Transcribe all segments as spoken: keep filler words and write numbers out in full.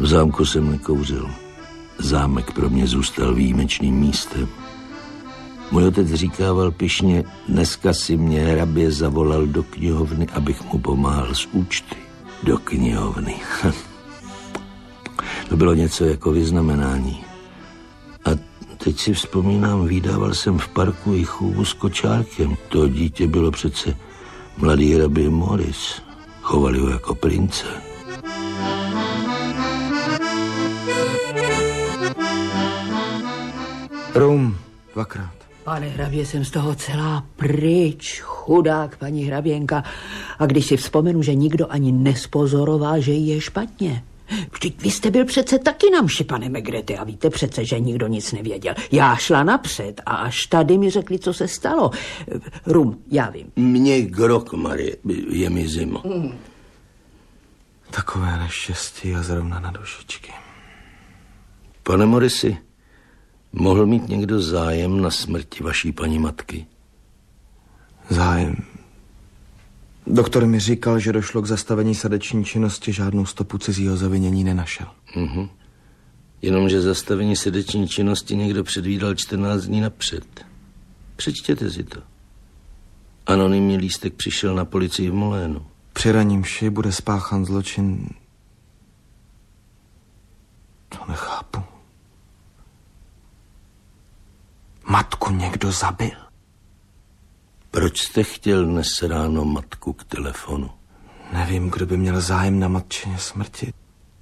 V zámku jsem nekouřil. Zámek pro mě zůstal výjimečným místem. Můj otec říkával pyšně, dneska si mě hrabě zavolal do knihovny, abych mu pomáhal s účty. Do knihovny. To bylo něco jako vyznamenání. A teď si vzpomínám, vídával jsem v parku i chůvu s kočárkem. To dítě bylo přece mladý hrabě Moris. Chovali ho jako prince. Rum, dvakrát. Pane hrabě, jsem z toho celá pryč, chudák paní hraběnka. A když si vzpomenu, že nikdo ani nespozoroval, že jí je špatně. Vždyť vy jste byl přece taky na mši, pane Megrete, a víte přece, že nikdo nic nevěděl. Já šla napřed a až tady mi řekli, co se stalo. Rum, já vím. Mně grok, Marie, je mi zima. Mm. Takové neštěstí a zrovna na dušičky. Pane Morisi, mohl mít někdo zájem na smrti vaší paní matky? Zájem? Doktor mi říkal, že došlo k zastavení srdeční činnosti, žádnou stopu cizího zavinění nenašel. Mhm. Jenomže zastavení srdeční činnosti někdo předvídal čtrnáct dní napřed. Přečtěte si to. Anonymní lístek přišel na policii v Molénu. Při raní mši bude spáchan zločin. To nechápu. Matku někdo zabil. Proč jste chtěl dnes ráno matku k telefonu? Nevím, kdo by měl zájem na matčině smrti.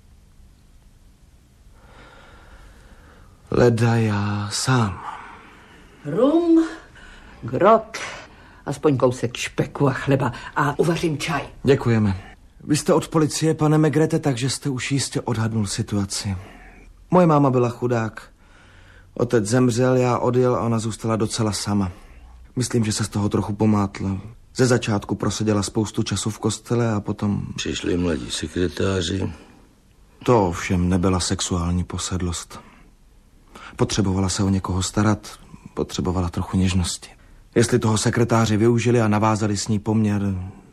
Leda já sám. Rum, grok, aspoň kousek špeku a chleba a uvařím čaj. Děkujeme. Vy jste od policie, pane Megrete, takže jste už jistě odhadnul situaci. Moje máma byla chudák. Otec zemřel, já odjel a ona zůstala docela sama. Myslím, že se z toho trochu pomátla. Ze začátku proseděla spoustu času v kostele a potom... Přišli mladí sekretáři. To ovšem nebyla sexuální posedlost. Potřebovala se o někoho starat, potřebovala trochu něžnosti. Jestli toho sekretáři využili a navázali s ní poměr,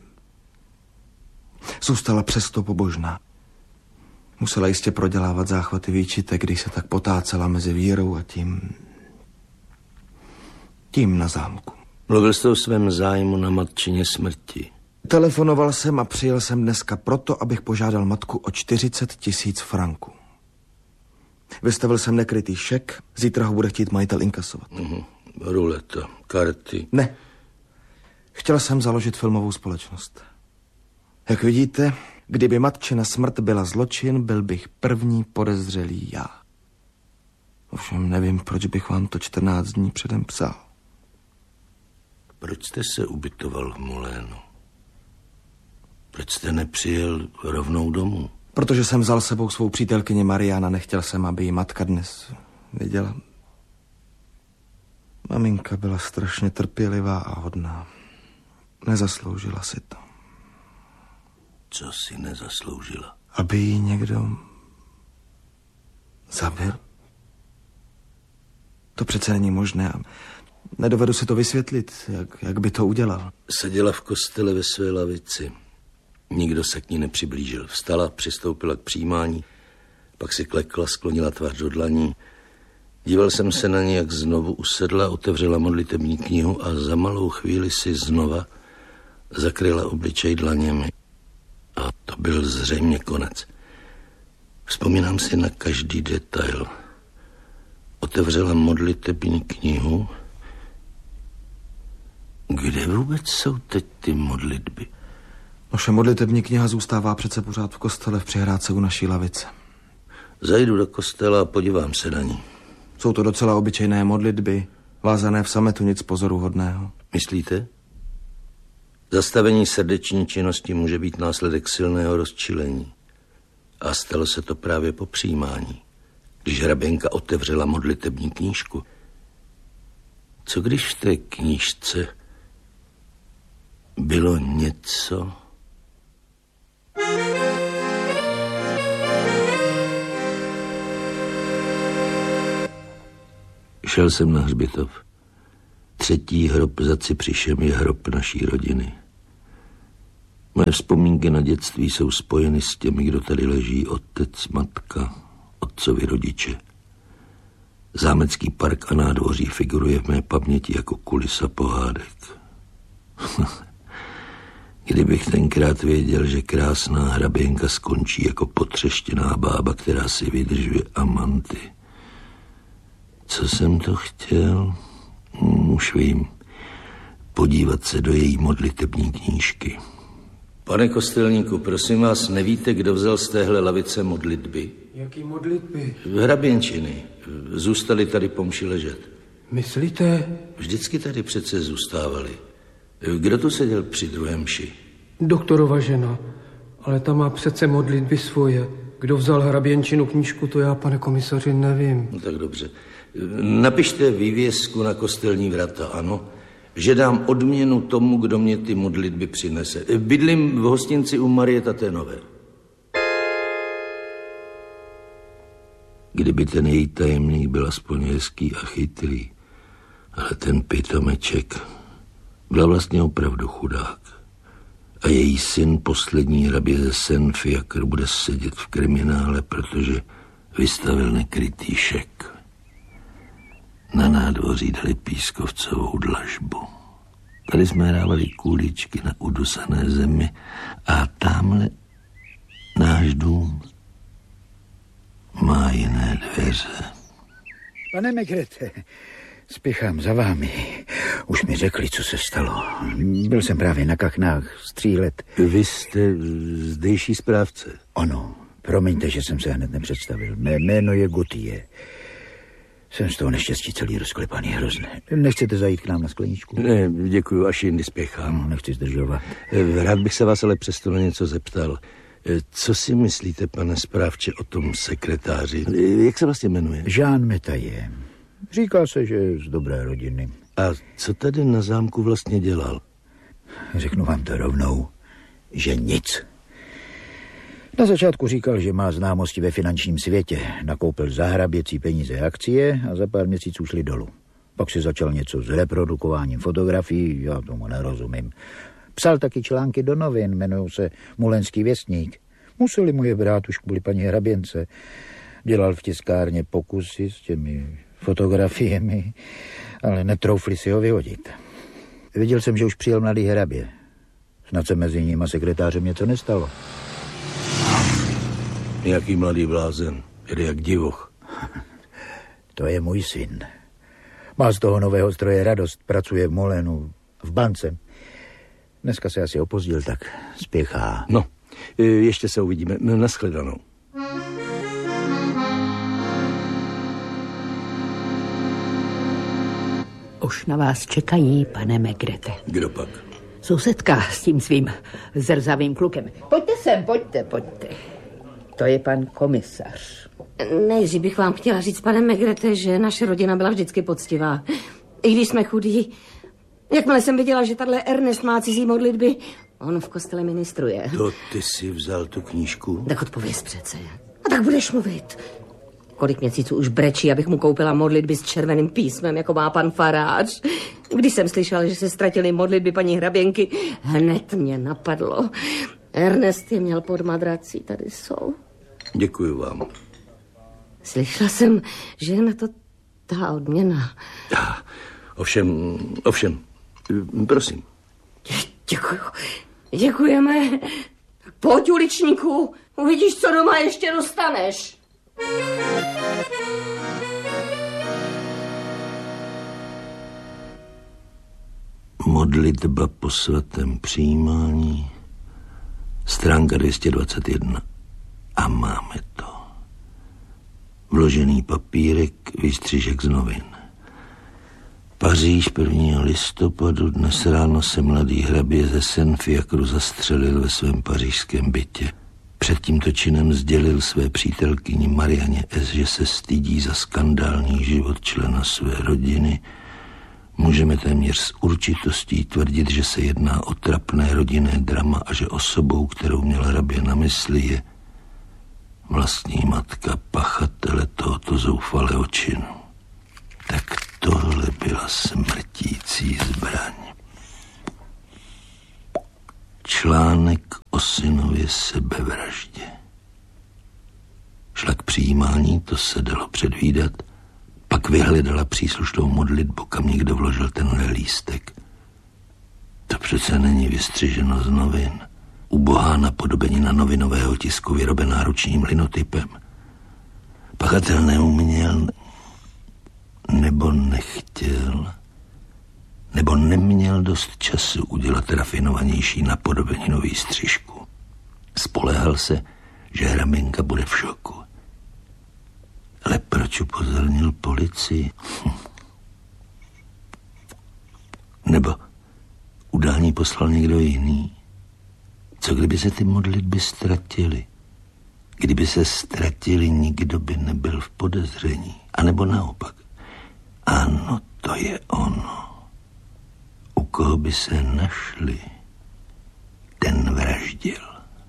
zůstala přesto pobožná. Musela jistě prodělávat záchvaty výčitek, když se tak potácela mezi vírou a tím... tím na zámku. Mluvil jste o svém zájmu na matčině smrti. Telefonoval jsem a přijel jsem dneska proto, abych požádal matku o čtyřicet tisíc franků. Vystavil jsem nekrytý šek, zítra ho bude chtít majitel inkasovat. Uhum. Ruleta, karty. Ne. Chtěl jsem založit filmovou společnost. Jak vidíte, kdyby matčina smrt byla zločin, byl bych první podezřelý já. Ovšem nevím, proč bych vám to čtrnáct dní předem psal. Proč jste se ubytoval v Molénu? Proč jste nepřijel rovnou domů? Protože jsem vzal sebou svou přítelkyni Mariana, nechtěl jsem, aby jí matka dnes viděla. Maminka byla strašně trpělivá a hodná. Nezasloužila si to. Co si nezasloužila? Aby jí někdo zabil? To přece není možné. Nedovedu si to vysvětlit, jak, jak by to udělal. Seděla v kostele ve své lavici. Nikdo se k ní nepřiblížil. Vstala, přistoupila k přijímání, pak si klekla, sklonila tvář do dlaní. Díval jsem se na ní, jak znovu usedla, otevřela modlitební knihu a za malou chvíli si znova zakryla obličej dlaněmi. A to byl zřejmě konec. Vzpomínám si na každý detail. Otevřela modlitební knihu. Kde vůbec jsou teď ty modlitby? Naše modlitební kniha zůstává přece pořád v kostele v přihrádce u naší lavice. Zajdu do kostela a podívám se na ní. Jsou to docela obyčejné modlitby, vázané v sametu, nic pozoruhodného. Myslíte? Zastavení srdeční činnosti může být následek silného rozčilení. A stalo se to právě po přijímání, když hraběnka otevřela modlitební knížku. Co když v té knížce bylo něco... Šel jsem na hřbitov. Třetí hrob za Cypřišem je hrob naší rodiny. Moje vzpomínky na dětství jsou spojeny s těmi, kdo tady leží, otec, matka, otcovi rodiče. Zámecký park a nádvoří figuruje v mé paměti jako kulisa pohádek. Kdybych tenkrát věděl, že krásná hraběnka skončí jako potřeštěná bába, která si vydržuje amanty. Co jsem to chtěl? Hmm, už vím. Podívat se do její modlitební knížky. Pane kostelníku, prosím vás, nevíte, kdo vzal z téhle lavice modlitby? Jaký modlitby? Hraběnčiny. Zůstali tady po mši ležet. Myslíte? Vždycky tady přece zůstávali. Kdo tu seděl při druhém mši? Doktorova žena. Ale ta má přece modlitby svoje. Kdo vzal hraběnčinu knížku, to já, pane komisaři, nevím. No tak dobře. Napište vývězku na kostelní vrata, ano? Že dám odměnu tomu, kdo mě ty modlitby přinese. Bydlím v hostinci u Marie Taténové. Kdyby ten její tajemník byl aspoň hezký a chytrý, ale ten pitomeček byla vlastně opravdu chudák. A její syn, poslední hrabě ze Saint-Fiacre, bude sedět v kriminále, protože vystavil nekrytý šek. Na nádvoří dali pískovcovou dlažbu. Tady jsme hrávali kuličky na udusané zemi a tamhle náš dům má jiné dveře. Pane Megrete, spěchám za vámi. Už mi řekli, co se stalo. Byl jsem právě na Kachnách střílet. Vy jste zdejší správce? Ano, promiňte, že jsem se hned nepředstavil. Mé jméno je Gautier. Jsem z toho neštěstí celý rozklepaný, hrozné. Nechcete zajít k nám na skleničku? Ne, děkuju, až jindy spěchám. No, nechci zdržovat. Rád bych se vás ale přesto na něco zeptal. Co si myslíte, pane správče, o tom sekretáři? Jak se vlastně jmenuje? Jean Metayer. Říká se, že je z dobré rodiny. A co tady na zámku vlastně dělal? Řeknu vám to rovnou, že nic. Na začátku říkal, že má známosti ve finančním světě. Nakoupil za hraběcí peníze akcie a za pár měsíců šli dolů. Pak si začal něco s reprodukováním fotografií, já tomu nerozumím. Psal taky články do novin, jmenují se Mulenský věstník. Museli mu je brát už kvůli paní hraběnce. Dělal v tiskárně pokusy s těmi fotografiemi, ale netroufli si ho vyhodit. Viděl jsem, že už přijel mladý hrabě. Snad se mezi ním a sekretářem něco nestalo. Nějaký mladý blázen, jede jak divoch. To je můj syn. Má z toho nového stroje radost, pracuje v Molenu, v bance. Dneska se asi opozdil, tak spěchá. No, ještě se uvidíme. Naschledanou. Už na vás čekají, pane Megrete. Kdo pak? Sousedka s tím svým zrzavým klukem. Pojďte sem, pojďte, pojďte. To je pan komisař. Nejdřív bych vám chtěla říct, pane Megrete, že naše rodina byla vždycky poctivá. I když jsme chudí. Jakmile jsem viděla, že tahle Ernest má cizí modlitby, on v kostele ministruje. To ty si vzal tu knížku? Tak odpověz přece. A tak budeš mluvit. Kolik měsíců už brečí, abych mu koupila modlitby s červeným písmem, jako má pan farář. Když jsem slyšela, že se ztratily modlitby paní hraběnky, hned mě napadlo. Ernest je měl pod madrací, tady jsou. Děkuju vám. Slyšela jsem, že je na to ta odměna. Já, ovšem, ovšem, prosím. Děkuju, děkujeme. Pojď, uličníku, uvidíš, co doma ještě dostaneš. Modlitba po svatém přijímání, stránka dvě stě dvacet jedna. A máme to. Vložený papírek, výstřižek z novin. Paříž prvního listopadu, dnes ráno se mladý hrabě ze Saint-Fiacru zastřelil ve svém pařížském bytě. Před tímto činem sdělil své přítelkyni Marianě S., že se stydí za skandální život člena své rodiny. Můžeme téměř s určitostí tvrdit, že se jedná o trapné rodinné drama a že osobou, kterou měl hrabě na mysli, je vlastní matka pachatele tohoto zoufalého činu. Tak tohle byla smrtící zbraň. článek o synově sebevraždě. Šla k přijímání, to se dalo předvídat, pak vyhledala příslušnou modlitbu, kam někdo vložil tenhle lístek. To přece není vystřiženo z novin. Ubohá napodobenina novinového tisku vyrobená ručním linotypem. Pachatel neuměl, nebo nechtěl, nebo neměl dost času udělat rafinovanější napodobeninu výstřižku. Spolehal se, že Hraběnka bude v šoku. Ale proč upozornil policii? Hm. Nebo udání poslal někdo jiný? Co kdyby se ty modlitby ztratily? Kdyby se ztratily, nikdo by nebyl v podezření. A nebo naopak. Ano, to je ono. U koho by se našli, ten vraždil.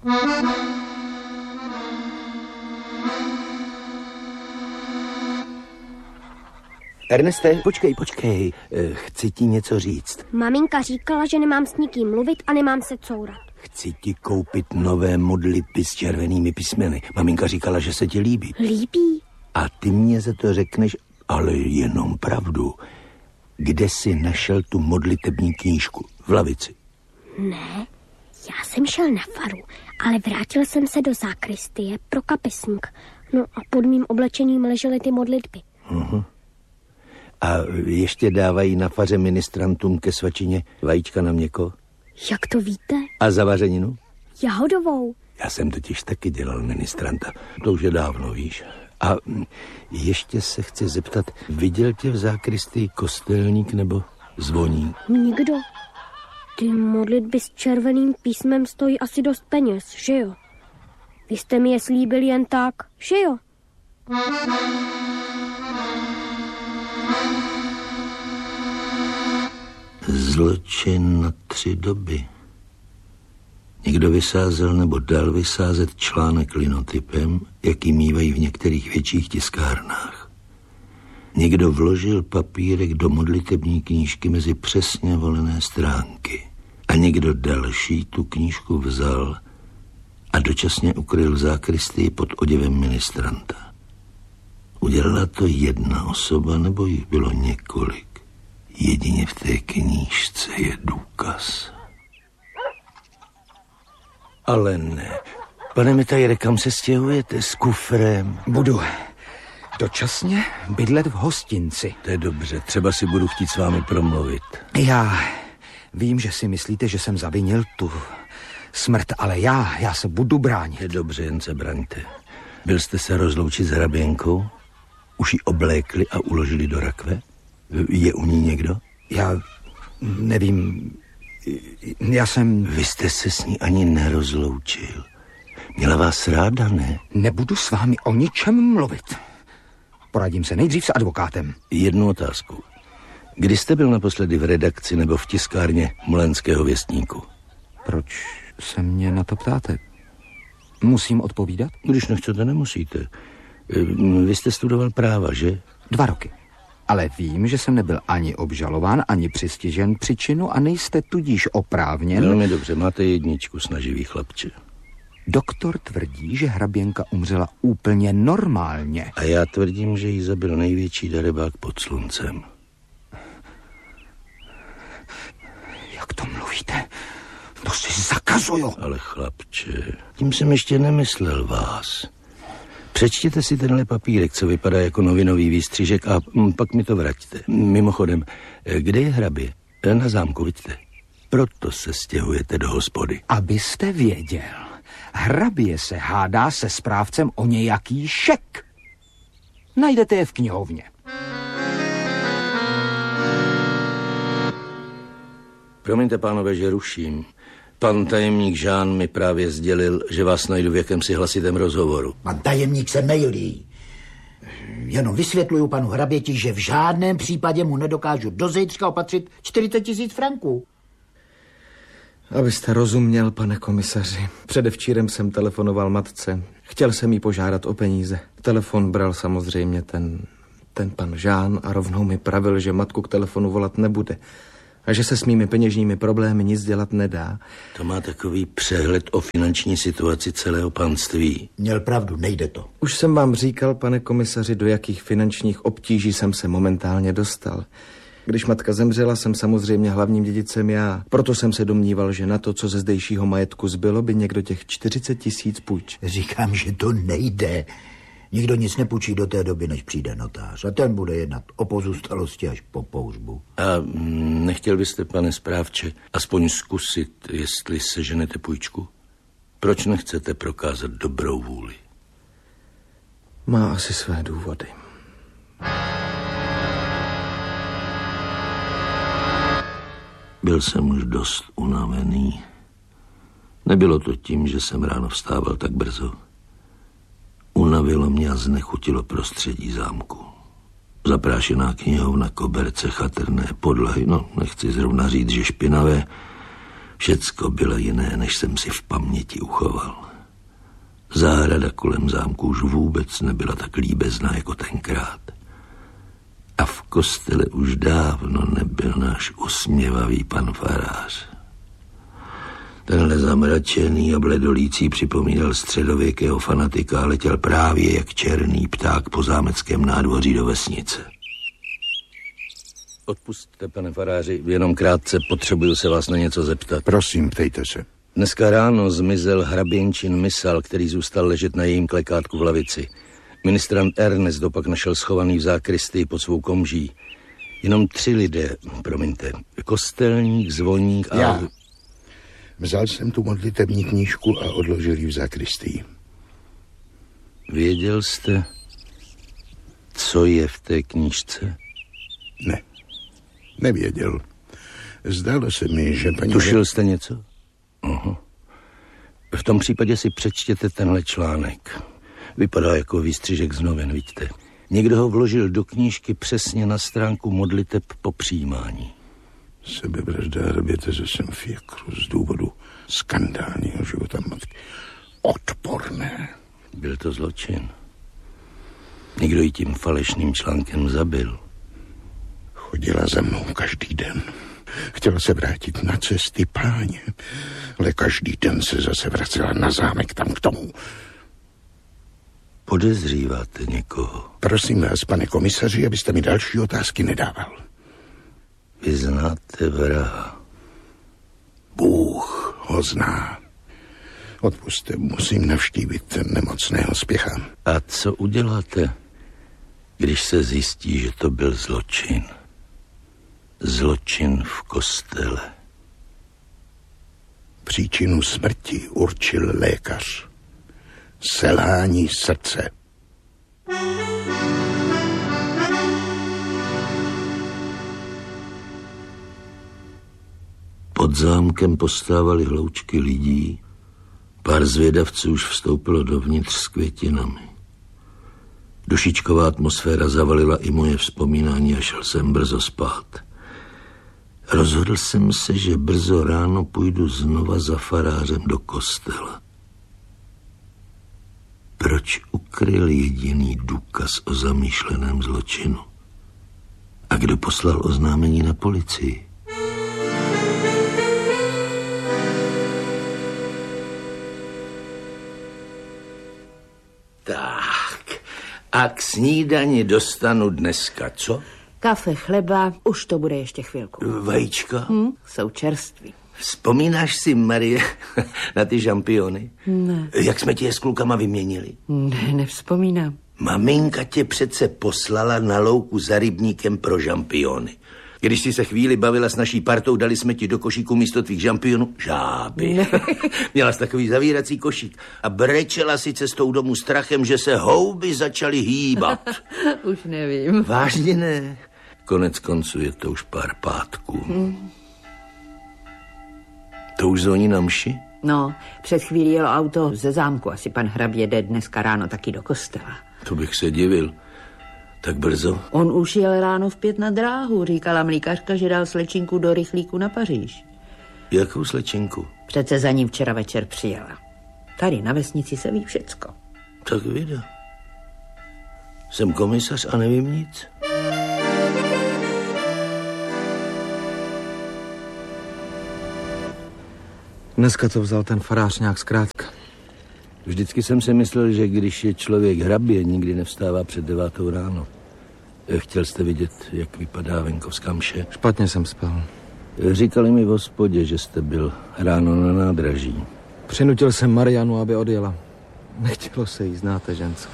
Erneste, počkej, počkej. Chci ti něco říct. Maminka říkala, že nemám s nikým mluvit a nemám se courat. Chci ti koupit nové modlitby s červenými písmeny. Maminka říkala, že se ti líbí. Líbí? A ty mě za to řekneš, ale jenom pravdu. Kde jsi našel tu modlitební knížku? V lavici. Ne, já jsem šel na faru, ale vrátil jsem se do zákristie pro kapesník. No a pod mým oblečením ležely ty modlitby. Uh-huh. A ještě dávají na faře ministrantům ke svačině vajíčka na měko? Jak to víte? A zavařeninu? Jahodovou. Já jsem totiž taky dělal ministranta. To už je dávno, víš. A ještě se chci zeptat, viděl tě v zákristii kostelník nebo zvoník? Nikdo. Ty modlitby s červeným písmem stojí asi dost peněz, že jo? Vy jste mi je slíbili jen tak, že jo? Zločin na tři doby. Někdo vysázel nebo dal vysázet článek linotypem, jaký mívají v některých větších tiskárnách. Někdo vložil papírek do modlitební knížky mezi přesně volené stránky. A někdo další tu knížku vzal a dočasně ukryl v zákristii pod oděvem ministranta. Udělala to jedna osoba, nebo jich bylo několik? Jedině v té knížce je důkaz. Ale ne. Pane Mitajere, kam se stěhujete s kufrem? Budu dočasně bydlet v hostinci. To je dobře, třeba si budu chtít s vámi promluvit. Já vím, že si myslíte, že jsem zavinil tu smrt, ale já, já se budu bránit. Je dobře, jen se braňte. Byl jste se rozloučit s Hraběnkou? Už ji oblékli a uložili do rakve? Je u ní někdo? Já nevím, já jsem... Vy jste se s ní ani nerozloučil. Měla vás ráda, ne? Nebudu s vámi o ničem mluvit. Poradím se nejdřív s advokátem. Jednu otázku. Kdy jste byl naposledy v redakci nebo v tiskárně Molenského věstníku? Proč se mě na to ptáte? Musím odpovídat? Když nechcete, nemusíte. Vy jste studoval práva, že? Dva roky. Ale vím, že jsem nebyl ani obžalován, ani přistižen při činu a nejste tudíž oprávněn... Velmi dobře, máte jedničku, snaživý chlapče. Doktor tvrdí, že Hraběnka umřela úplně normálně. A já tvrdím, že jí zabil největší darebák pod sluncem. Jak to mluvíte? To si zakazuju. Ale chlapče, tím jsem ještě nemyslel vás. Přečtěte si tenhle papírek, co vypadá jako novinový výstřižek a pak mi to vraťte. Mimochodem, kde je hrabě? Na zámku, vidíte. Proto se stěhujete do hospody. Abyste věděl, hrabě se hádá se správcem o nějaký šek. Najdete je v knihovně. Promiňte, pánové, že ruším. Pan tajemník Žán mi právě sdělil, že vás najdu v jakémsi hlasitém rozhovoru. Pan tajemník se mejlí. Jenom vysvětluju panu hraběti, že v žádném případě mu nedokážu do zítřka opatřit čtyřicet tisíc franků. Abyste rozuměl, pane komisaři, předevčírem jsem telefonoval matce. Chtěl jsem jí požádat o peníze. Telefon bral samozřejmě ten, ten pan Žán a rovnou mi pravil, že matku k telefonu volat nebude. a že se s mými peněžními problémy nic dělat nedá. To má takový přehled o finanční situaci celého panství. Měl pravdu, nejde to. Už jsem vám říkal, pane komisaři, do jakých finančních obtíží jsem se momentálně dostal. Když matka zemřela, jsem samozřejmě hlavním dědicem já. Proto jsem se domníval, že na to, co ze zdejšího majetku zbylo, by někdo těch čtyřicet tisíc půjč. Říkám, že to nejde. Nikdo nic nepůjčí do té doby, než přijde notář. A ten bude jednat o pozůstalosti až po pohřbu. A nechtěl byste, pane správče, aspoň zkusit, jestli seženete půjčku? Proč nechcete prokázat dobrou vůli? Má asi své důvody. Byl jsem už dost unavený. Nebylo to tím, že jsem ráno vstával tak brzo. Unavilo mě a znechutilo prostředí zámku. Zaprášená knihovna, koberce, chatrné podlahy, no nechci zrovna říct, že špinavé. Všecko bylo jiné, než jsem si v paměti uchoval. Zahrada kolem zámku už vůbec nebyla tak líbezná jako tenkrát. A v kostele už dávno nebyl náš usměvavý pan farář. Tenhle zamračený a bledolící připomínal středověkého fanatika a letěl právě jak černý pták po zámeckém nádvoří do vesnice. Odpusťte, pane faráři, jenom krátce potřebuju se vás na něco zeptat. Prosím, ptejte se. Dneska ráno zmizel hraběnčin Misal, který zůstal ležet na jejím klekátku v lavici. Ministrant Ernest dopak našel schovaný v zákristii pod svou komží. Jenom tři lidé, promiňte, kostelník, zvoník a... Já. Vzal jsem tu modlitební knížku a odložil ji v zákristii. Věděl jste, co je v té knížce? Ne, nevěděl. Zdálo se mi, že paní... Tušil jste něco? Aha. V tom případě si přečtěte tenhle článek. Vypadá jako výstřižek z novin, vidíte. Někdo ho vložil do knížky přesně na stránku modliteb po přijímání. Sebevražda hraběte ze Saint-Fiacre z důvodu skandálního života matky. Odporné. Byl to zločin. Někdo ji tím falešným článkem zabil. Chodila za mnou každý den. Chtěla se vrátit na cesty Páně, ale každý den se zase vracela na zámek tam k tomu. Podezříváte někoho? Prosím vás, pane komisaři, abyste mi další otázky nedával. Vy znáte vraha? Bůh ho zná. Odpusťte, musím navštívit nemocného Spěcha. A co uděláte, když se zjistí, že to byl zločin? Zločin v kostele. Příčinu smrti určil lékař. Selhání srdce. Pod zámkem postávaly hloučky lidí. Pár zvědavců už vstoupilo dovnitř s květinami. Dušičková atmosféra zavalila i moje vzpomínání a šel jsem brzo spát. Rozhodl jsem se, že brzo ráno půjdu znova za farářem do kostela. Proč ukryl jediný důkaz o zamýšleném zločinu? A kdo poslal oznámení na policii? Tak, a k snídani dostanu dneska, co? Kafe, chleba, už to bude ještě chvilku. Vajíčka? Hm, jsou čerství. Vzpomínáš si, Marie, na ty žampiony? Ne. Jak jsme ti je s klukama vyměnili? Ne, nevzpomínám. Maminka tě přece poslala na louku za rybníkem pro žampiony. Když jsi se chvíli bavila s naší partou, dali jsme ti do košíku místo tvých žampionů žáby. Ne. Měla jsi takový zavírací košík a brečela si cestou domů strachem, že se houby začaly hýbat. Už nevím. Vážně ne. Konec konců je to už pár pátků. Hmm. To už zvoní na mši? No, před chvílí jelo auto ze zámku. Asi pan hrabě jde dneska ráno taky do kostela. To bych se divil. Tak brzo? On už jel ráno v pět na dráhu. Říkala mlíkařka, že dal slečinku do rychlíku na Paříž. Jakou slečinku? Přece za ním včera večer přijela. Tady na vesnici se ví všecko. Tak vida. Jsem komisař a nevím nic. Dneska to vzal ten farář nějak zkrátka. Vždycky jsem si myslel, že když je člověk hrabě, nikdy nevstává před devátou ráno. Chtěl jste vidět, jak vypadá venkovská mše? Špatně jsem spal. Říkali mi v hospodě, že jste byl ráno na nádraží. Přinutil jsem Marianu, aby odjela. Nechtělo se jí, znáte, ženské.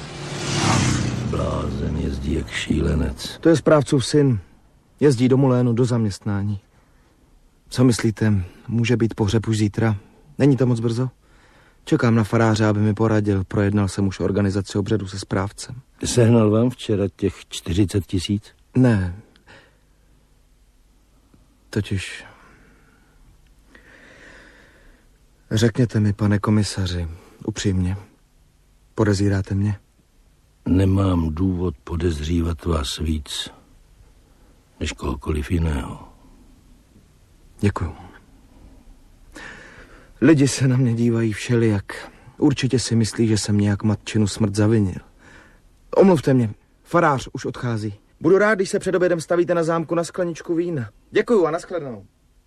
Blázen jezdí jak šílenec. To je správcův syn. Jezdí do Mulénu do zaměstnání. Co myslíte, může být pohřeb už zítra? Není to moc brzo? Čekám na faráře, aby mi poradil. Projednal jsem už organizaci obřadu se správcem. Sehnal vám včera těch čtyřicet tisíc? Ne. Totiž... Řekněte mi, pane komisaři, upřímně, podezíráte mě? Nemám důvod podezřívat vás víc, než kohokoliv jiného. Děkuju. Lidi se na mě dívají všelijak. Určitě si myslí, že jsem nějak matčinu smrt zavinil. Omluvte mě, farář už odchází. Budu rád, když se před obědem stavíte na zámku na skleničku vína. Děkuju a nashledanou.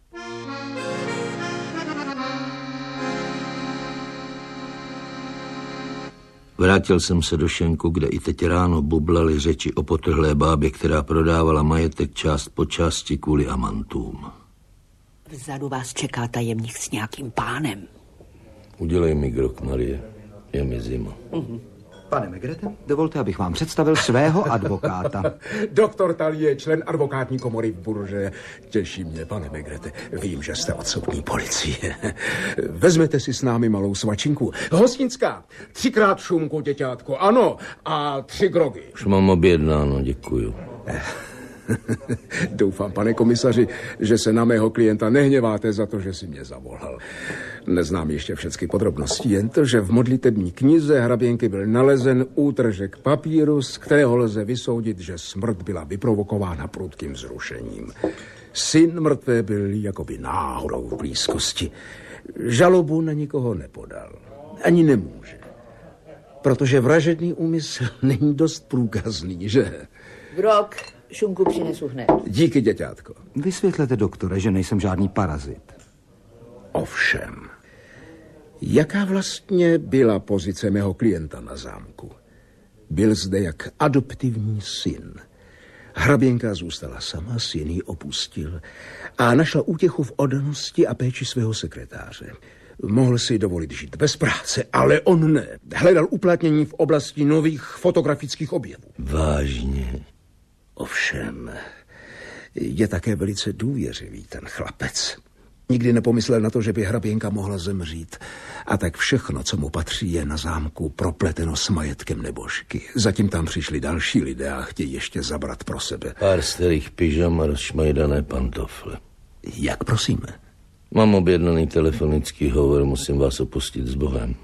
Vrátil jsem se do šenku, kde i teď ráno bublaly řeči o potrhlé bábě, která prodávala majetek část po části kvůli amantům. Vzadu vás čeká tajemník s nějakým pánem. Udělej mi grok, Marie. Je mi zima. Mhm. Pane Megrete, dovolte, abych vám představil svého advokáta. Doktor Tal je člen advokátní komory v Bourges. Těší mě, pane Megrete. Vím, že jste odsouní policie. Vezmete si s námi malou svačinku. Hostinská. Třikrát šumku, děťátko. Ano. A tři grogy. Už mám objednáno, děkuju. Doufám, pane komisaři, že se na mého klienta nehněváte za to, že si mě zavolal. Neznám ještě všechny podrobnosti, jen to, že v modlitební knize hraběnky byl nalezen útržek papíru, z kterého lze vysoudit, že smrt byla vyprovokována prudkým vzrušením. Syn mrtvé byl jakoby náhodou v blízkosti. Žalobu na nikoho nepodal. Ani nemůže. Protože vražedný úmysl není dost průkazný, že? Grok, šunku přinesu hned. Díky, děťátko. Vysvětlete, doktore, že nejsem žádný parazit. Ovšem, jaká vlastně byla pozice mého klienta na zámku? Byl zde jak adoptivní syn. Hraběnka zůstala sama, syn ji opustil a našla útěchu v oddanosti a péči svého sekretáře. Mohl si dovolit žít bez práce, ale on ne. Hledal uplatnění v oblasti nových fotografických objevů. Vážně? Ovšem, je také velice důvěřivý ten chlapec. Nikdy nepomyslel na to, že by hraběnka mohla zemřít. A tak všechno, co mu patří, je na zámku propleteno s majetkem nebožky. Zatím tam přišli další lidé a chtějí ještě zabrat pro sebe. Pár starých pyžam a rozšmajdané pantofle. Jak prosíme? Mám objednaný telefonický hovor, musím vás opustit s Bohem.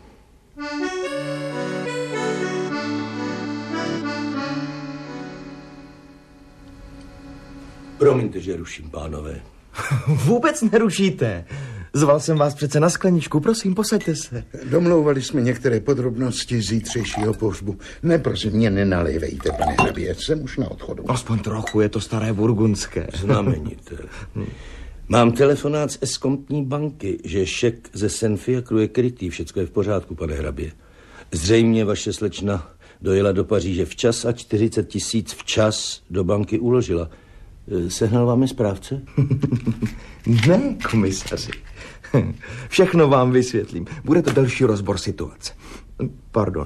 Promiňte, že ruším, pánové. Vůbec nerušíte. Zval jsem vás přece na skleničku, prosím, posaďte se. Domlouvali jsme některé podrobnosti zítřejšího pohřbu. Ne, prosím, mě nenalejvejte, pane hrabě, jsem už na odchodu. Aspoň trochu, je to staré burgundské. Znamenité. Mám telefonát z eskomptní banky, že šek ze Senfiakru je krytý, všecko je v pořádku, pane hrabě. Zřejmě vaše slečna dojela do Paříže včas a čtyřicet tisíc včas do banky uložila. Sehnal vám je správce? Ne, komisaři. Všechno vám vysvětlím. Bude to další rozbor situace. Pardon.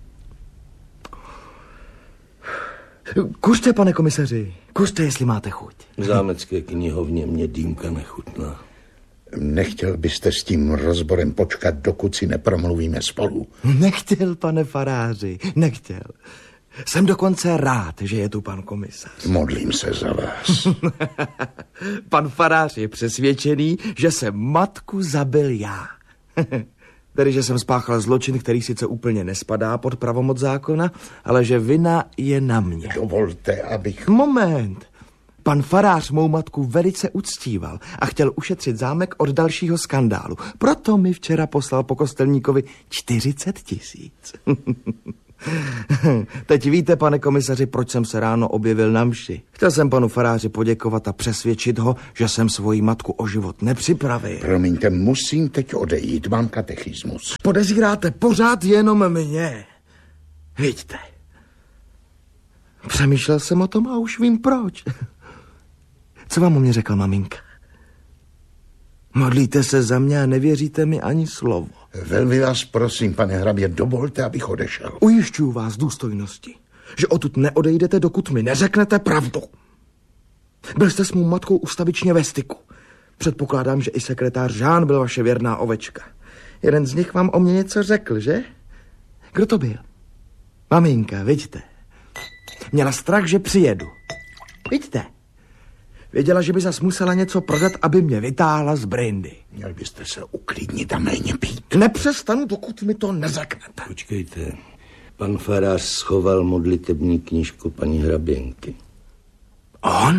Kuřte, pane komisaři. Kuřte, jestli máte chuť. V zámecké knihovně mě dýmka nechutná. Nechtěl byste s tím rozborem počkat, dokud si nepromluvíme spolu? Nechtěl, pane faráři, nechtěl. Jsem dokonce rád, že je tu pan komisař. Modlím se za vás. Pan farář je přesvědčený, že jsem matku zabil já. Tedy, že jsem spáchal zločin, který sice úplně nespadá pod pravomoc zákona, ale že vina je na mě. Dovolte, abych... Moment. Pan farář mou matku velice uctíval a chtěl ušetřit zámek od dalšího skandálu. Proto mi včera poslal po kostelníkovi čtyřicet tisíc. Teď víte, pane komisaři, proč jsem se ráno objevil na mši. Chtěl jsem panu faráři poděkovat a přesvědčit ho, že jsem svoji matku o život nepřipravil. Promiňte, musím teď odejít, mám katechismus. Podezíráte pořád jenom mě. Vidíte. Přemýšlel jsem o tom a už vím proč. Co vám o mě řekla maminka? Modlíte se za mě a nevěříte mi ani slovo. Velmi vás prosím, pane hrabě, dovolte, abych odešel. Ujišťuju vás důstojnosti, že odtud neodejdete, dokud mi neřeknete pravdu. Byl jste s mou matkou ustavičně ve styku. Předpokládám, že i sekretář Žán byl vaše věrná ovečka. Jeden z nich vám o mě něco řekl, že? Kdo to byl? Maminka, vidíte. Měla strach, že přijedu. Vidíte. Věděla, že by zas musela něco prodat, aby mě vytáhla z brindy. Měl byste se uklidnit a méně pít. Nepřestanu, dokud mi to neřeknete. Počkejte. Pan farář schoval modlitební knížku paní hraběnky. On?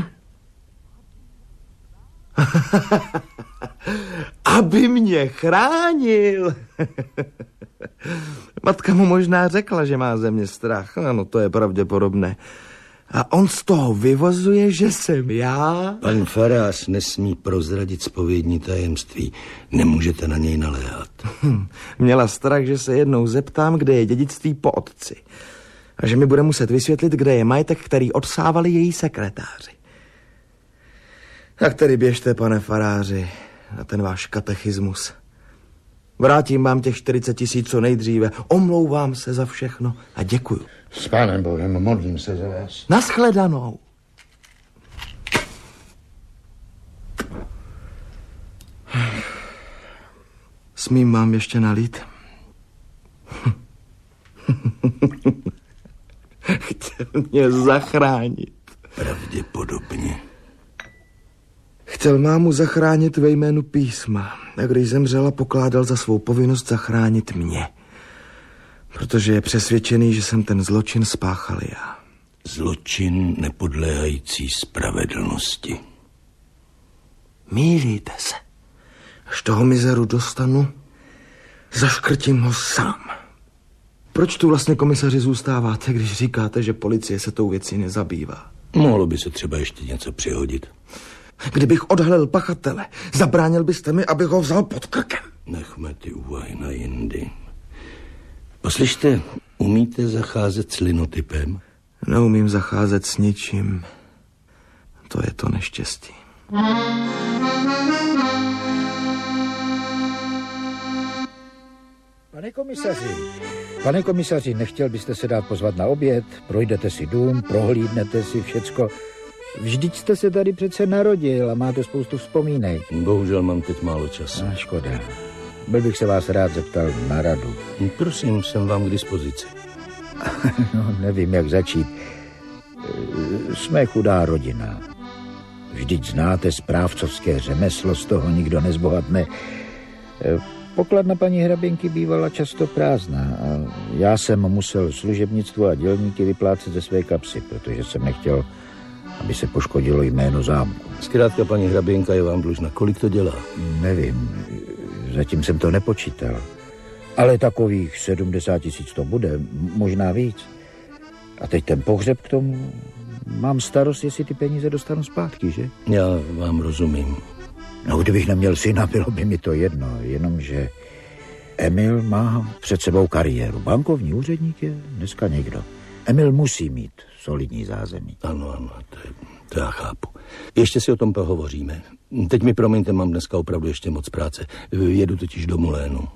Aby mě chránil. Matka mu možná řekla, že má ze mě strach. Ano, to je pravděpodobné. A on z toho vyvozuje, že jsem já? Pan farář nesmí prozradit zpovědní tajemství. Nemůžete na něj naléhat. Hm, měla strach, že se jednou zeptám, kde je dědictví po otci. A že mi bude muset vysvětlit, kde je majetek, který odsávali její sekretáři. Tak tedy běžte, pane faráři, na ten váš katechismus. Vrátím vám těch čtyřicet tisíc co nejdříve. Omlouvám se za všechno a děkuju. S pánem Bohem, modlím se za vás. Naschledanou. Smím vám ještě nalít? Chtěl mě zachránit. Pravděpodobně. Chtěl mámu zachránit ve jménu písma. A když zemřela, pokládal za svou povinnost zachránit mě. Protože je přesvědčený, že jsem ten zločin spáchal já. Zločin nepodléhající spravedlnosti. Mýlíte se. Až toho mizeru dostanu, zaškrtím ho sám. Proč tu vlastně, komisaři, zůstáváte, když říkáte, že policie se tou věcí nezabývá? Mohlo by se třeba ještě něco přihodit. Kdybych odhalil pachatele, zabránil byste mi, abych ho vzal pod krkem. Nechme ty úvahy na jindy. Poslyšte, umíte zacházet s linotypem? Neumím zacházet s ničím. To je to neštěstí. Pane komisaři, pane komisaři, nechtěl byste se dát pozvat na oběd? Projdete si dům, prohlídnete si všecko. Vždyť jste se tady přece narodil a máte spoustu vzpomínek. Bohužel mám teď málo času. A škoda. Byl bych se vás rád zeptal na radu. Prosím, jsem vám k dispozici. No, nevím, jak začít. Jsme chudá rodina. Vždyť znáte správcovské řemeslo, z toho nikdo nezbohatne. Pokladna paní hraběnky bývala často prázdná a já jsem musel služebnictvo a dělníky vyplácet ze své kapsy, protože jsem nechtěl, aby se poškodilo jméno zámku. Zkrátka paní hraběnka je vám dlužna. Kolik to dělá? Nevím, zatím jsem to nepočítal. Ale takových sedmdesát tisíc to bude, možná víc. A teď ten pohřeb k tomu. Mám starost, jestli ty peníze dostanu zpátky, že? Já vám rozumím. No, kdybych neměl syna, bylo by mi to jedno, jenomže Emil má před sebou kariéru. Bankovní úředník je dneska někdo. Emil musí mít solidní zázemí. Ano, ano, to, je, to já chápu. Ještě si o tom pohovoříme. Teď mi promiňte, mám dneska opravdu ještě moc práce. Jedu totiž do Mulénu.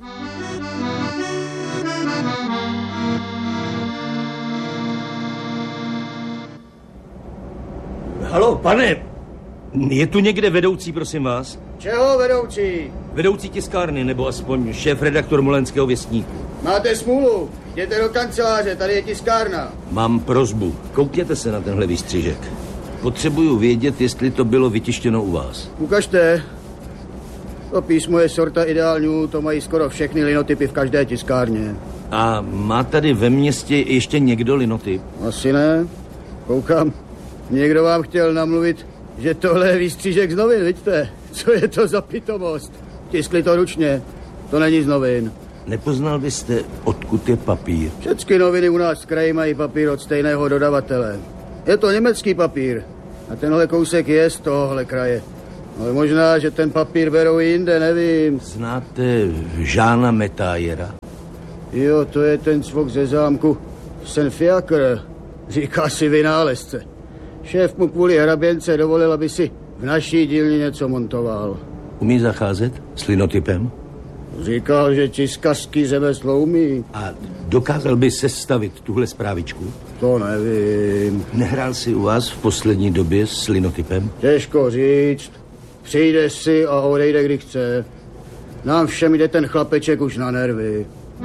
Haló, pane, je tu někde vedoucí, prosím vás? Čeho vedoucí? Vedoucí tiskárny, nebo aspoň šéf-redaktor Mulénského věstníku. Máte smůlu, jděte do kanceláře, tady je tiskárna. Mám prosbu, koukněte se na tenhle výstřižek. Potřebuju vědět, jestli to bylo vytištěno u vás. Ukažte. To písmo je sorta ideálňů, to mají skoro všechny linotypy v každé tiskárně. A má tady ve městě ještě někdo linotyp? Asi ne, koukám. Někdo vám chtěl namluvit, že tohle je výstřižek z novin, vidíte? Co je to za pitomost? Tiskli to ručně, to není z novin. Nepoznal byste, odkud je papír? Všechny noviny u nás v kraji mají papír od stejného dodavatele. Je to německý papír. A tenhle kousek je z tohohle kraje. Ale možná, že ten papír berou jinde, nevím. Znáte Žána Metájera? Jo, to je ten cvok ze zámku Saint-Fiacre. Říká si vynálezce. Šéf mu kvůli hraběnce dovolil, aby si v naší dílně něco montoval. Umí zacházet s linotypem? Říkal, že tiskařský řemeslo umí. A dokázal by sestavit tuhle zprávičku? To nevím. Nehrál si u vás v poslední době s linotypem? Těžko říct. Přijde si a odejde, kdy chce. Nám všem jde ten chlapeček už na nervy.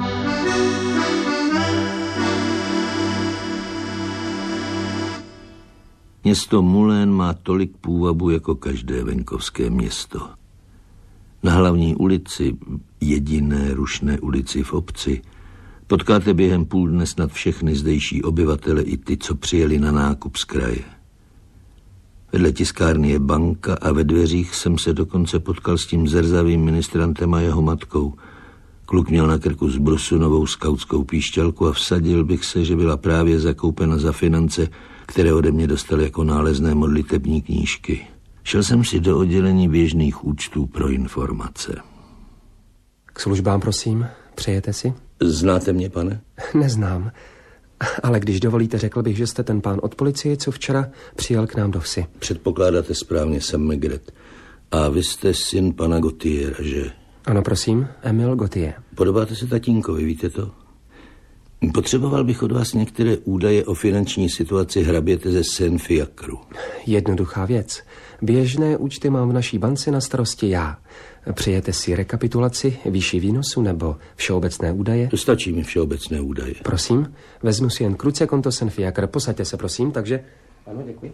Město Moulins má tolik půvabu jako každé venkovské město. Na hlavní ulici, jediné rušné ulici v obci, potkáte během půl dne snad všechny zdejší obyvatele i ty, co přijeli na nákup z kraje. Vedle tiskárny je banka a ve dveřích jsem se dokonce potkal s tím zrzavým ministrantem a jeho matkou. Kluk měl na krku zbrusu novou skautskou píšťalku a vsadil bych se, že byla právě zakoupena za finance, které ode mě dostal jako nálezné modlitební knížky. Šel jsem si do oddělení běžných účtů pro informace. K službám, prosím. Přejete si? Znáte mě, pane? Neznám. Ale když dovolíte, řekl bych, že jste ten pán od policie, co včera přijel k nám do vsi. Předpokládáte správně, jsem Maigret. A vy jste syn pana Gautiera, že? Ano, prosím, Emil Gautier. Podobáte se tatínkovi, víte to? Potřeboval bych od vás některé údaje o finanční situaci hraběte ze Saint-Fiacru. Jednoduchá věc. Běžné účty mám v naší bance na starosti já. Přijete si rekapitulaci, výši výnosu nebo všeobecné údaje? To stačí mi všeobecné údaje. Prosím, vezmu si jen kruce konto Saint-Fiacre. Posaďte se, prosím, takže... Ano, děkuji.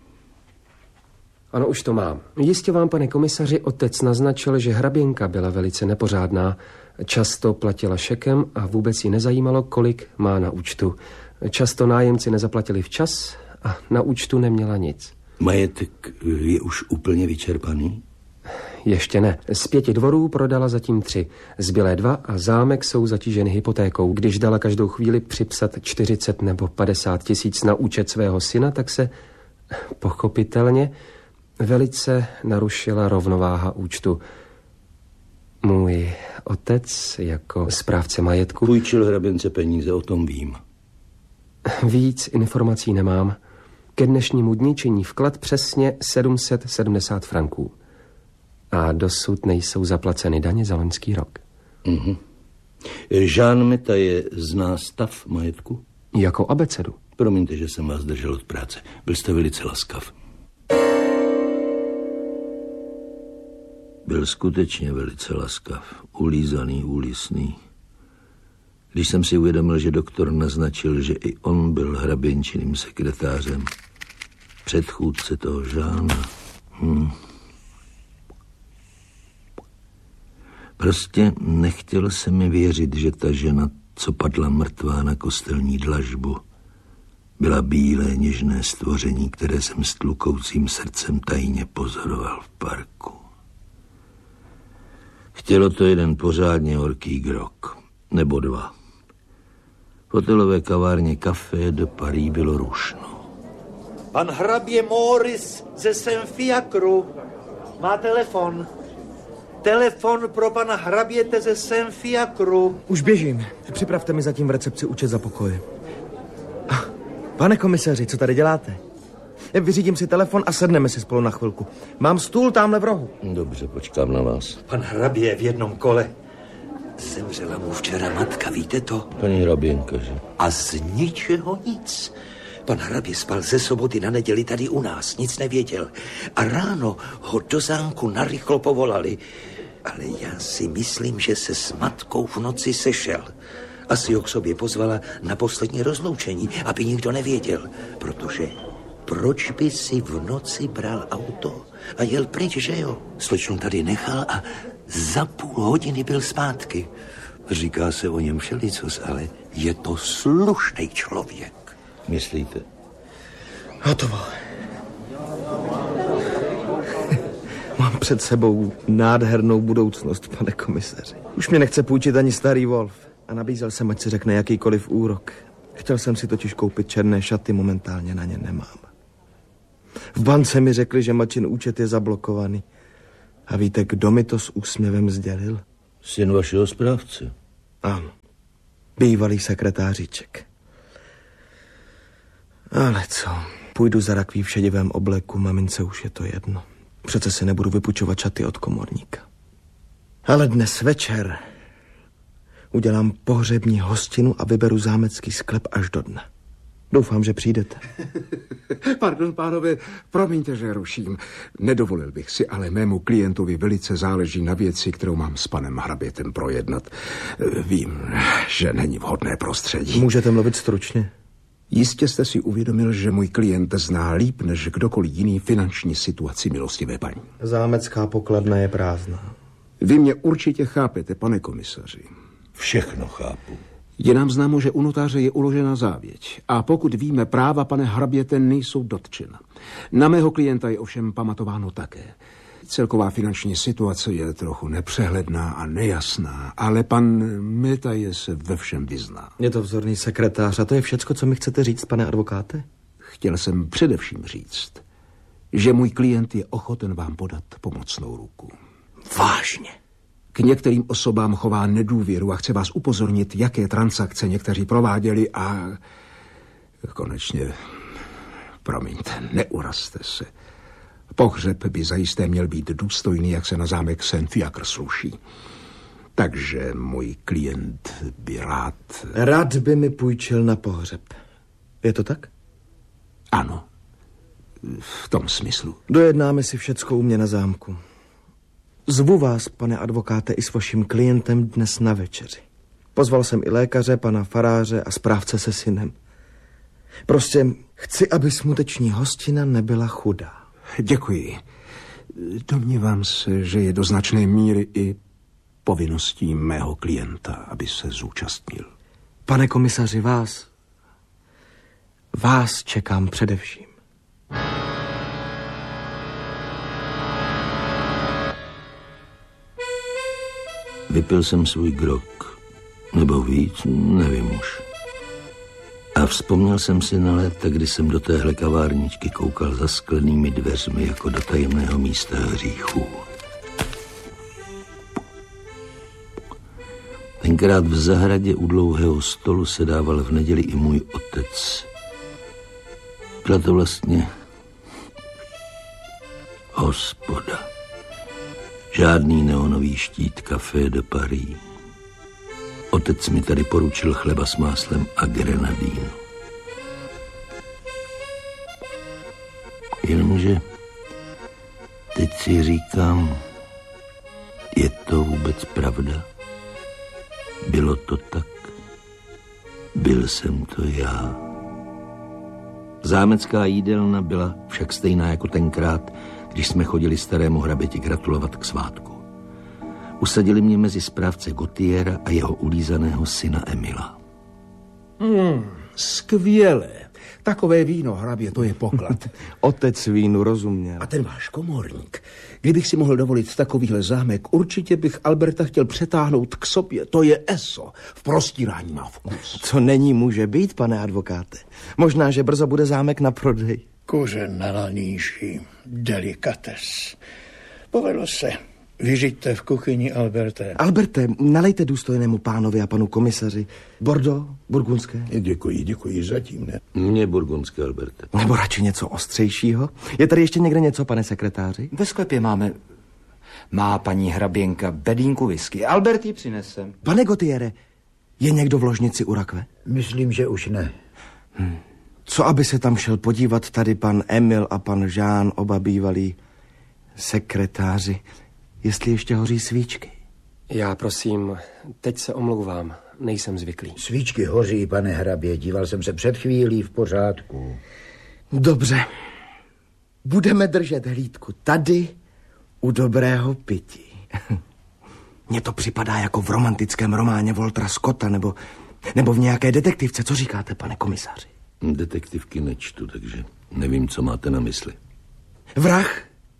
Ano, už to mám. Jistě vám, pane komisaři, otec naznačil, že hraběnka byla velice nepořádná. Často platila šekem a vůbec ji nezajímalo, kolik má na účtu. Často nájemci nezaplatili včas a na účtu neměla nic. Majetek je už úplně vyčerpaný? Ještě ne. Z pěti dvorů prodala zatím tři. Zbylé dva a zámek jsou zatíženy hypotékou. Když dala každou chvíli připsat čtyřicet nebo padesát tisíc na účet svého syna, tak se pochopitelně velice narušila rovnováha účtu. Můj otec jako správce majetku... Půjčil hraběnce peníze, o tom vím. Víc informací nemám. Ke dnešnímu dni činí vklad přesně sedm set sedmdesát franků. A dosud nejsou zaplaceny daně za loňský rok. Mhm. Jean Metaje zná stav majetku? Jako abecedu. Promiňte, že jsem vás držel od práce. Byl jste velice laskav. Byl skutečně velice laskav, ulízaný, úlisný. Když jsem si uvědomil, že doktor naznačil, že i on byl hraběnčiným sekretářem, předchůdce toho Žána. Hm. Prostě nechtělo se mi věřit, že ta žena, co padla mrtvá na kostelní dlažbu, byla bílé, něžné stvoření, které jsem s tlukoucím srdcem tajně pozoroval v parku. Chtělo to jeden pořádně horký grog, nebo dva. V hotelové kavárně Café de Paris bylo rušno. Pan hrabě Moris ze Saint-Fiacru má telefon. Telefon pro pana hraběte ze Saint-Fiacru. Už běžím. Připravte mi zatím v recepci účet za pokoj. Pane komisaři, co tady děláte? Vyřídím si telefon a sedneme si spolu na chvilku. Mám stůl tamhle v rohu. Dobře, počkám na vás. Pan hrabě v jednom kole. Zemřela mu včera matka, víte to? Paní hraběnka, že? A z ničeho nic. Pan hrabě spal ze soboty na neděli tady u nás, nic nevěděl. A ráno ho do zámku narychlo povolali. Ale já si myslím, že se s matkou v noci sešel. Asi ho k sobě pozvala na poslední rozloučení, aby nikdo nevěděl. Protože proč by si v noci bral auto a jel pryč, že jo? Slečnu tady nechal a za půl hodiny byl zpátky. Říká se o něm všelicos, ale je to slušný člověk. Myslíte? Hotovo. Mám před sebou nádhernou budoucnost, pane komisaři. Už mě nechce půjčit ani starý Wolf. A nabízel jsem, ať si řekne jakýkoliv úrok. Chtěl jsem si totiž koupit černé šaty, momentálně na ně nemám. V bance mi řekli, že Mačin účet je zablokovaný. A víte, kdo mi to s úsměvem sdělil? Syn vašeho správce. Ano. Bývalý sekretáříček. Ale co? Půjdu za rakví v šedivém obleku, mamince už je to jedno. Přece si nebudu vypučovat šaty od komorníka. Ale dnes večer udělám pohřební hostinu a vyberu zámecký sklep až do dna. Doufám, že přijdete. Pardon, pánové, promiňte, že ruším. Nedovolil bych si, ale mému klientovi velice záleží na věci, kterou mám s panem hrabětem projednat. Vím, že není vhodné prostředí. Můžete mluvit stručně? Jistě jste si uvědomil, že můj klient zná líp než kdokoliv jiný finanční situaci milostivé paní. Zámecká pokladna je prázdná. Vy mě určitě chápete, pane komisaři. Všechno chápu. Je nám známo, že u notáře je uložena závěť. A pokud víme, práva pane hraběte nejsou dotčena. Na mého klienta je ovšem pamatováno také. Celková finanční situace je trochu nepřehledná a nejasná, ale pan Metaje se ve všem vyzná. Je to vzorný sekretář a to je všecko, co mi chcete říct, pane advokáte? Chtěl jsem především říct, že můj klient je ochoten vám podat pomocnou ruku. Vážně? K některým osobám chová nedůvěru a chce vás upozornit, jaké transakce někteří prováděli a konečně, promiňte, neurazte se. Pohřeb by zajisté měl být důstojný, jak se na zámek Saint-Fiacre sluší. Takže můj klient by rád... Rád by mi půjčil na pohřeb. Je to tak? Ano, v tom smyslu. Dojednáme si všecko u mě na zámku. Zvu vás, pane advokáte, i s vaším klientem dnes na večeři. Pozval jsem i lékaře, pana faráře a správce se synem. Prostě chci, aby smuteční hostina nebyla chudá. Děkuji. Domnívám se, že je do značné míry i povinností mého klienta, aby se zúčastnil. Pane komisaři, vás... Vás čekám především. Vypil jsem svůj grog. Nebo víc, nevím už. A vzpomněl jsem si na léta, kdy jsem do téhle kavárničky koukal za sklenými dveřmi jako do tajemného místa hříchů. Tenkrát v zahradě u dlouhého stolu sedával v neděli i můj otec. Byla to vlastně hospoda. Žádný neonový štít Café de Paris. Otec mi tady poručil chleba s máslem a grenadínu. Jenomže teď si říkám, je to vůbec pravda? Bylo to tak? Byl jsem to já? Zámecká jídelna byla však stejná jako tenkrát, když jsme chodili starému hraběti gratulovat k svátku. Usadili mě mezi správce Gautiera a jeho ulízaného syna Emila. Hmm, skvělé. Takové víno, hrabě, to je poklad. Otec vínu rozuměl. A ten váš komorník. Kdybych si mohl dovolit takovýhle zámek, určitě bych Alberta chtěl přetáhnout k sobě. To je eso. V prostírání má vkus. Co není, může být, pane advokáte. Možná, že brzo bude zámek na prodej. Kořen na laníši, delikates. Povedlo se. Vyřiďte v kuchyni, Alberte. Alberte, nalejte důstojnému pánovi a panu komisaři. Bordeaux, burgundské. Děkuji, děkuji, zatím ne. Mně burgundské, Alberte. Nebo radši něco ostřejšího. Je tady ještě někde něco, pane sekretáři? Ve sklepě máme... Má paní hraběnka bedínku whisky. Albert ji přinesem. Pane Gautiere, je někdo v ložnici u rakve? Myslím, že už ne. Hm. Co aby se tam šel podívat tady pan Emil a pan Jean, oba bývalí sekretáři, jestli ještě hoří svíčky? Já prosím, teď se omlouvám, nejsem zvyklý. Svíčky hoří, pane hrabě, díval jsem se před chvílí, v pořádku. Dobře, budeme držet hlídku tady u dobrého pití. Mně to připadá jako v romantickém románě Waltera Scotta nebo, nebo v nějaké detektivce. Co říkáte, pane komisaři? Detektivky nečtu, takže nevím, co máte na mysli. Vrah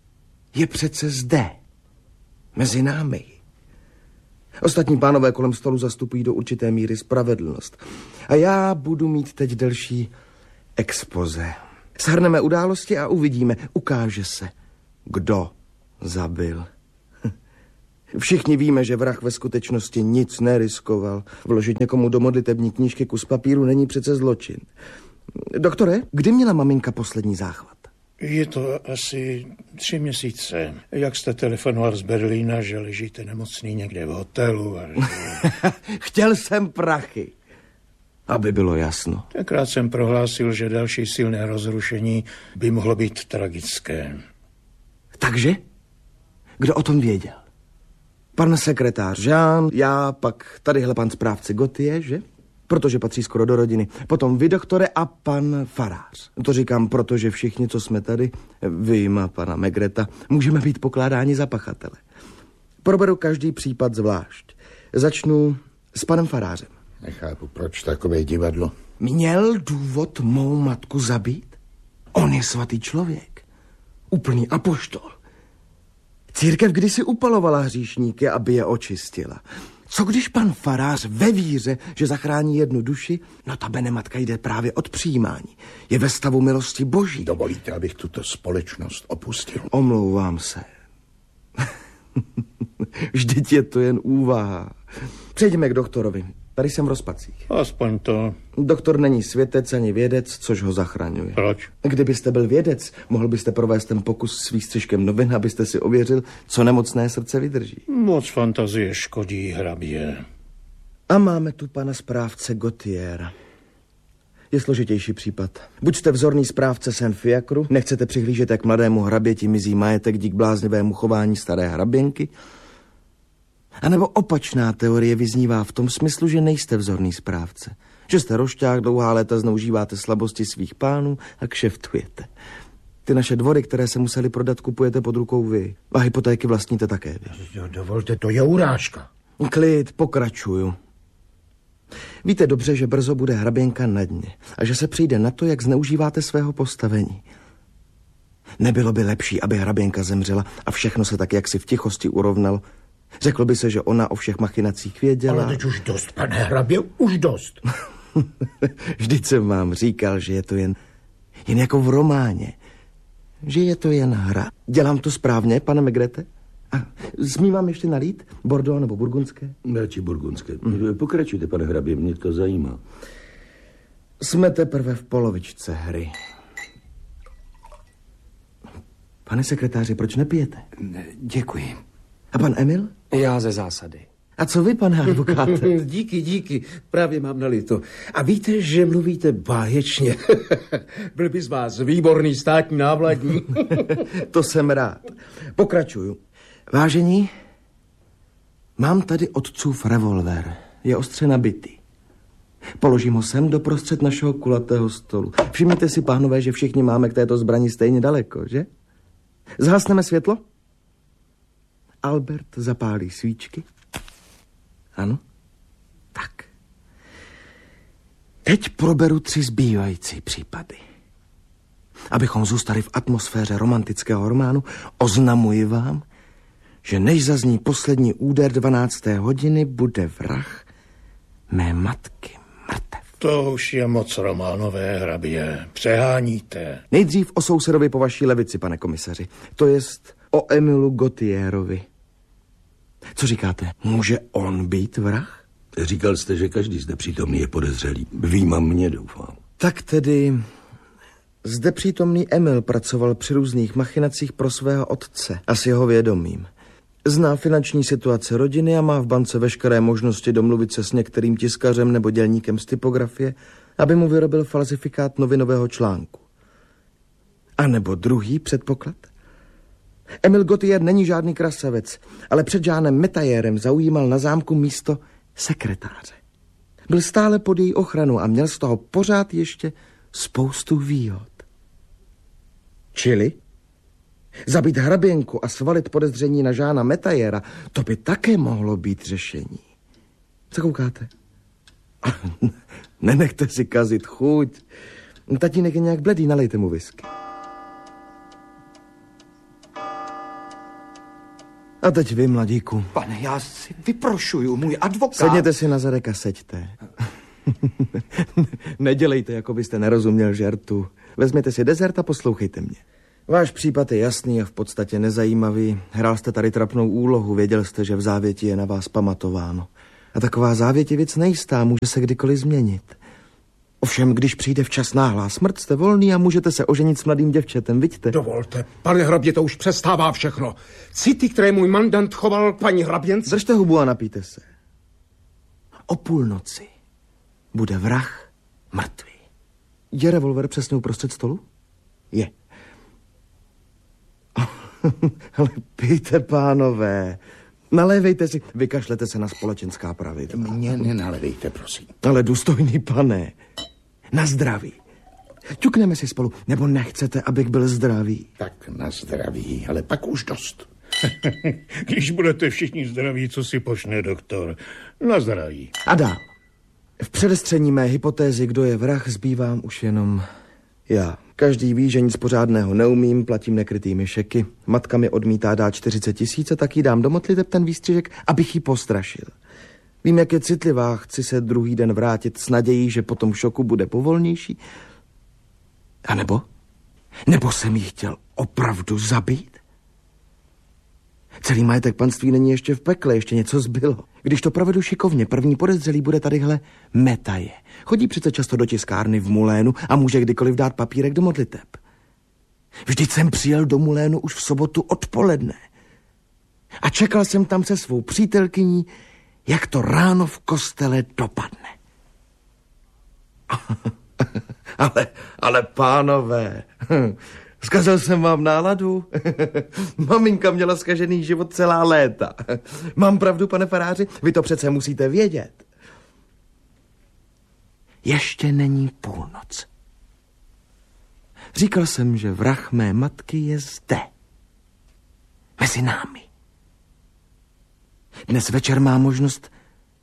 je přece zde. Mezi námi. Ostatní pánové kolem stolu zastupují do určité míry spravedlnost. A já budu mít teď delší expoze. Shrneme události a uvidíme. Ukáže se, kdo zabil. Všichni víme, že vrah ve skutečnosti nic neriskoval. Vložit někomu do modlitební knížky kus papíru není přece zločin. Doktore, kdy měla maminka poslední záchvat? Je to asi tři měsíce. Jak jste telefonoval z Berlína, že ležíte nemocný někde v hotelu. A že... Chtěl jsem prachy, aby bylo jasno. Tenkrát jsem prohlásil, že další silné rozrušení by mohlo být tragické. Takže? Kdo o tom věděl? Pan sekretář Jean, já, pak tadyhle pan správce Gautier, že? Protože patří skoro do rodiny. Potom vy, doktore, a pan farář. To říkám, protože všichni, co jsme tady, vyjma pana Megreta, můžeme být pokládáni za pachatele. Proberu každý případ zvlášť. Začnu s panem farářem. Nechápu, proč takové divadlo. Měl důvod mou matku zabít? On je svatý člověk. Úplný apoštol. Církev kdysi upalovala hříšníky, aby je očistila. Co když pan farář ve víře, že zachrání jednu duši, no ta benematka jde právě od přijímání. Je ve stavu milosti boží. Dovolíte, abych tuto společnost opustil? Omlouvám se. Vždyť je to jen úvaha. Přejdeme k doktorovi. Tady jsem v rozpacích. Aspoň to. Doktor není světec ani vědec, což ho zachraňuje. Proč? Kdybyste byl vědec, mohl byste provést ten pokus s výstřižkem novin, abyste si ověřil, co nemocné srdce vydrží. Moc fantazie škodí, hrabě. A máme tu pana správce Gautiera. Je složitější případ. Buď jste vzorný správce Saint-Fiacru, nechcete přihlížet, jak mladému hraběti mizí majetek dík bláznivému chování staré hraběnky, a nebo opačná teorie vyznívá v tom smyslu, že nejste vzorný správce. Že jste rošťák, dlouhá léta zneužíváte slabosti svých pánů a kšeftujete. Ty naše dvory, které se museli prodat, kupujete pod rukou vy. A hypotéky vlastníte také vy. Jo, dovolte, to je urážka. Klid, pokračuju. Víte dobře, že brzo bude hraběnka na dně a že se přijde na to, jak zneužíváte svého postavení. Nebylo by lepší, aby hraběnka zemřela a všechno se tak jaksi v tichosti urovnalo. Řeklo by se, že ona o všech machinacích věděla. Ale teď už dost, pane hrabě, už dost. Vždyť jsem vám říkal, že je to jen, jen jako v románě. Že je to jen hra. Dělám to správně, pane Megrete? A smím ještě nalít? Bordeaux nebo burgundské? Radši burgundské. Hmm. Pokračujte, pane hrabě, mě to zajímá. Jsme teprve v polovičce hry. Pane sekretáři, proč nepijete? Děkuji. A pan Emil? Já ze zásady. A co vy, pane advokáte? Díky, díky, právě mám nalito. A víte, že mluvíte báječně. Byl by z vás výborný státní návladník. To jsem rád. Pokračuju. Vážení, mám tady otcův revolver. Je ostře nabitý. Položím ho sem doprostřed našeho kulatého stolu. Všimněte si, pánové, že všichni máme k této zbrani stejně daleko, že? Zhasneme světlo? Albert zapálí svíčky. Ano? Tak. Teď proberu tři zbývající případy. Abychom zůstali v atmosféře romantického románu, oznamuji vám, že než zazní poslední úder dvanácté hodiny, bude vrah mé matky mrtev. To už je moc románové, hrabě. Přeháníte. Nejdřív o sousedovi po vaší levici, pane komisaři. To jest o Emilu Gautierovi. Co říkáte? Může on být vrah? Říkal jste, že každý zde přítomný je podezřelý. Výjimám mě, doufám. Tak tedy zde přítomný Emil pracoval při různých machinacích pro svého otce a s jeho vědomím. Zná finanční situace rodiny a má v bance veškeré možnosti domluvit se s některým tiskařem nebo dělníkem z typografie, aby mu vyrobil falzifikát novinového článku. A nebo druhý předpoklad? Emil Gautier není žádný krasavec, ale před Jeanem Metayérem zaujímal na zámku místo sekretáře. Byl stále pod její ochranu a měl z toho pořád ještě spoustu výhod. Čili zabít hraběnku a svalit podezření na Jeana Metayéra, to by také mohlo být řešení. Co koukáte? Nenechte si kazit chuť. Tatínek je nějak bledý, nalejte mu whisky. A teď vy, mladíku. Pane, já si vyprošuju, můj advokát... Sedněte si na zadek a seďte. Nedělejte, jako byste nerozuměl žertu. Vezměte si dezert a poslouchejte mě. Váš případ je jasný a v podstatě nezajímavý. Hrál jste tady trapnou úlohu, věděl jste, že v závěti je na vás pamatováno. A taková závěť je věc nejistá, může se kdykoliv změnit. Ovšem, když přijde včas náhlá smrt, jste volný a můžete se oženit s mladým děvčetem, vidíte? Dovolte, pane hrabě, to už přestává všechno. City, které můj mandant choval k paní hraběnce... Držte hubu a napijte se. O půlnoci bude vrah mrtvý. Je revolver přesně uprostřed stolu? Je. Ale pijte, pánové. Nalévejte si, vykašlete se na společenská pravidla. Mně nenalejte, prosím. Ale důstojný pane, na zdraví. Ťukneme si spolu, nebo nechcete, abych byl zdravý? Tak na zdraví, ale pak už dost. Když budete všichni zdraví, co si počne doktor? Na zdraví. A dál. V předestření mé hypotézy, kdo je vrah, zbývám už jenom já. Každý ví, že nic pořádného neumím, platím nekrytými šeky. Matka mi odmítá dát čtyřicet tisíc, tak jí dám do modliteb ten výstřižek, abych ji postrašil. Vím, jak je citlivá, chci se druhý den vrátit s nadějí, že po tom šoku bude povolnější. A nebo? Nebo jsem jí chtěl opravdu zabít? Celý majetek panství není ještě v pekle, ještě něco zbylo. Když to provedu šikovně, první podezřelý bude tadyhle Metaje. Chodí přece často do tiskárny v Mulénu a může kdykoliv dát papírek do modliteb. Vždyť jsem přijel do Mulénu už v sobotu odpoledne. A čekal jsem tam se svou přítelkyní, jak to ráno v kostele dopadne. ale, ale pánové... Zkazil jsem vám náladu? Maminka měla zkažený život celá léta. Mám pravdu, pane faráři? Vy to přece musíte vědět. Ještě není půlnoc. Říkal jsem, že vrah mé matky je zde. Mezi námi. Dnes večer má možnost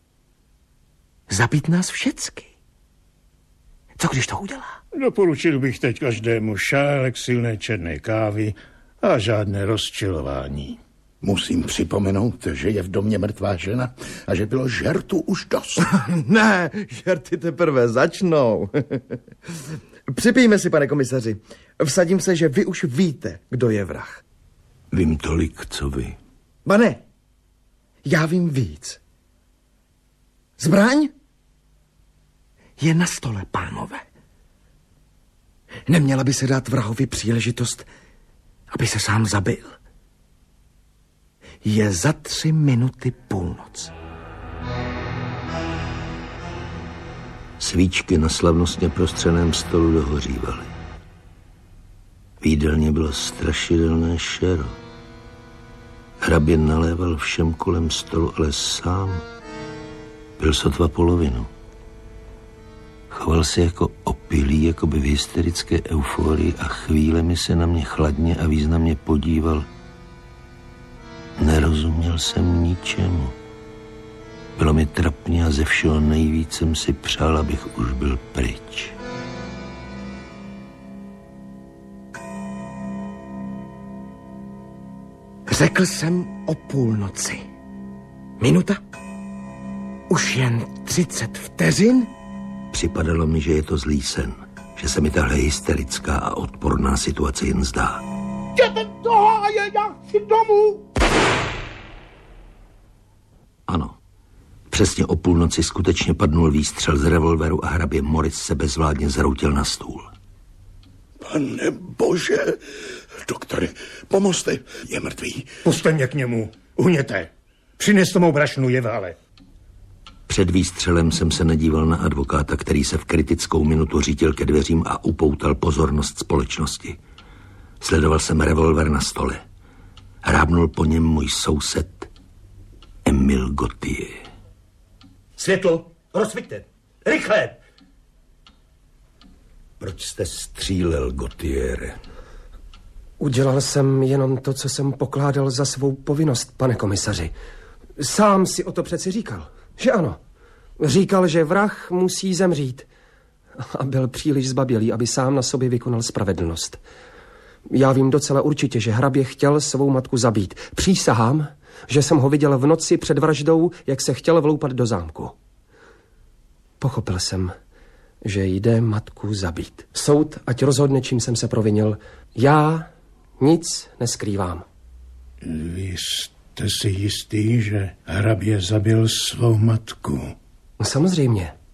zabít nás všecky. Co když to udělá? Doporučil bych teď každému šálek silné černé kávy a žádné rozčilování. Musím připomenout, že je v domě mrtvá žena a že bylo žertu už dost. Ne, žerty teprve začnou. Připijme si, pane komisaři. Vsadím se, že vy už víte, kdo je vrah. Vím tolik, co vy. Ba ne, já vím víc. Zbraň je na stole, pánové. Neměla by se dát vrahovi příležitost, aby se sám zabil. Je za tři minuty půlnoc. Svíčky na slavnostně prostřeném stolu dohořívaly. V jídelně bylo strašidelné šero. Hrabě naléval všem kolem stolu, ale sám byl sotva polovinu. Choval se jako opilý, jako by v hysterické euforii a chvílemi se na mě chladně a významně podíval. Nerozuměl jsem ničemu. Bylo mi trapně a ze všeho nejvíc jsem si přál, abych už byl pryč. Řekl jsem o půlnoci. Minuta? Už jen třicet vteřin? Připadalo mi, že je to zlý sen, že se mi tahle hysterická a odporná situace jen zdá. Jděte do háje, já chci domů! Ano, přesně o půlnoci skutečně padnul výstřel z revolveru a hrabě Moritz se bezvládně zroutil na stůl. Pane bože, doktore, pomozte, je mrtvý. Pusťte mě k němu, uhněte. Přineste mou brašnu jevále. Před výstřelem jsem se nedíval na advokáta, který se v kritickou minutu řítil ke dveřím a upoutal pozornost společnosti. Sledoval jsem revolver na stole. Hrábnul po něm můj soused Emil Gautier. Světlo, rozsvíťte, rychle! Proč jste střílel, Gautiere? Udělal jsem jenom to, co jsem pokládal za svou povinnost, pane komisaři. Sám si o to přeci říkal, že ano. Říkal, že vrah musí zemřít. A byl příliš zbabělý, aby sám na sobě vykonal spravedlnost. Já vím docela určitě, že hrabě chtěl svou matku zabít. Přísahám, že jsem ho viděl v noci před vraždou, jak se chtěl vloupat do zámku. Pochopil jsem, že jde matku zabít. Soud, ať rozhodne, čím jsem se provinil. Já nic neskrývám. Vy jste si jistý, že hrabě zabil svou matku? Samozřejmě.